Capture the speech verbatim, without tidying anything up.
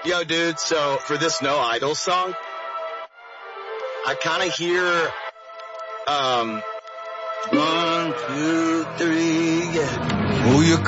Yo, dude, so for this No Idol song, I kind of hear, um, one, two, three, yeah. Who you